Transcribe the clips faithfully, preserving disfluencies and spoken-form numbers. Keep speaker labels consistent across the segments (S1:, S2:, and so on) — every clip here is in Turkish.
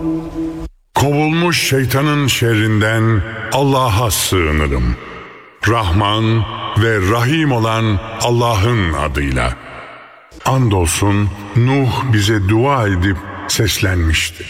S1: Kovulmuş şeytanın şerrinden Allah'a sığınırım. Rahman ve Rahim olan Allah'ın adıyla. Andolsun Nuh bize dua edip seslenmişti.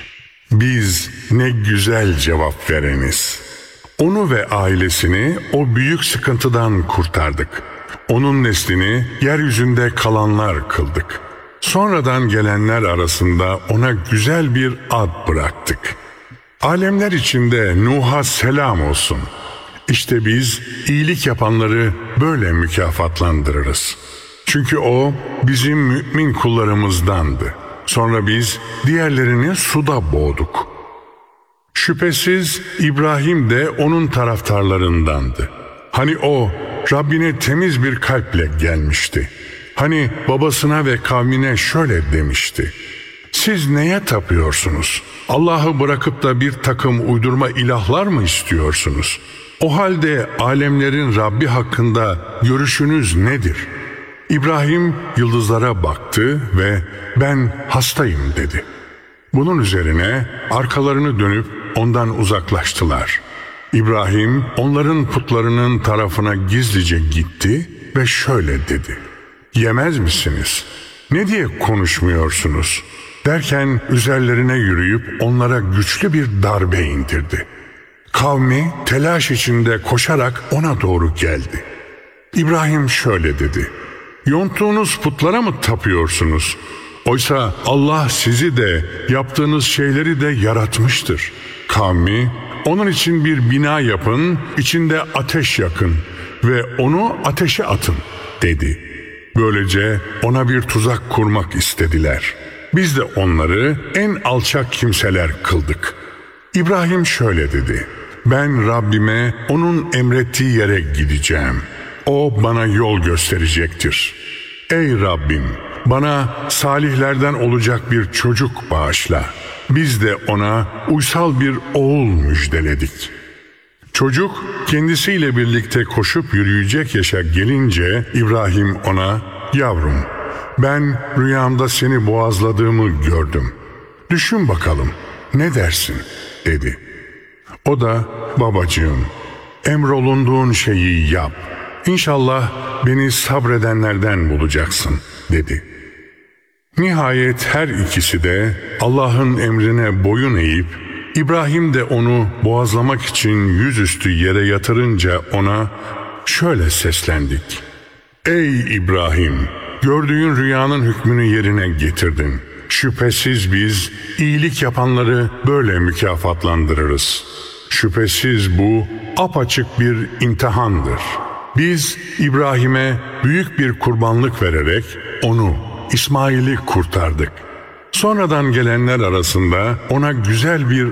S1: Biz ne güzel cevap vereniz. Onu ve ailesini o büyük sıkıntıdan kurtardık. Onun neslini yeryüzünde kalanlar kıldık. Sonradan gelenler arasında ona güzel bir ad bıraktık. Alemler içinde Nuh'a selam olsun. İşte biz iyilik yapanları böyle mükafatlandırırız. Çünkü o bizim mümin kullarımızdandı. Sonra biz diğerlerini suda boğduk. Şüphesiz İbrahim de onun taraftarlarındandı. Hani o Rabbine temiz bir kalple gelmişti. Hani babasına ve kavmine şöyle demişti: siz neye tapıyorsunuz? Allah'ı bırakıp da bir takım uydurma ilahlar mı istiyorsunuz? O halde alemlerin Rabbi hakkında görüşünüz nedir? İbrahim yıldızlara baktı ve ben hastayım dedi. Bunun üzerine arkalarını dönüp ondan uzaklaştılar. İbrahim onların putlarının tarafına gizlice gitti ve şöyle dedi: yemez misiniz? Ne diye konuşmuyorsunuz? Derken üzerlerine yürüyüp onlara güçlü bir darbe indirdi. Kavmi telaş içinde koşarak ona doğru geldi. İbrahim şöyle dedi: yonttuğunuz putlara mı tapıyorsunuz? Oysa Allah sizi de yaptığınız şeyleri de yaratmıştır. Kavmi, onun için bir bina yapın, içinde ateş yakın ve onu ateşe atın dedi. Böylece ona bir tuzak kurmak istediler. Biz de onları en alçak kimseler kıldık. İbrahim şöyle dedi: ben Rabbime onun emrettiği yere gideceğim. O bana yol gösterecektir. Ey Rabbim, bana salihlerden olacak bir çocuk bağışla. Biz de ona uysal bir oğul müjdeledik. Çocuk kendisiyle birlikte koşup yürüyecek yaşa gelince İbrahim ona, yavrum, ben rüyamda seni boğazladığımı gördüm. Düşün bakalım, ne dersin dedi. O da, babacığım, emrolunduğun şeyi yap. İnşallah beni sabredenlerden bulacaksın dedi. Nihayet her ikisi de Allah'ın emrine boyun eğip, İbrahim de onu boğazlamak için yüzüstü yere yatırınca ona şöyle seslendik: ey İbrahim, gördüğün rüyanın hükmünü yerine getirdin. Şüphesiz biz iyilik yapanları böyle mükafatlandırırız. Şüphesiz bu apaçık bir imtihandır. Biz İbrahim'e büyük bir kurbanlık vererek onu, İsmail'i kurtardık. Sonradan gelenler arasında ona güzel bir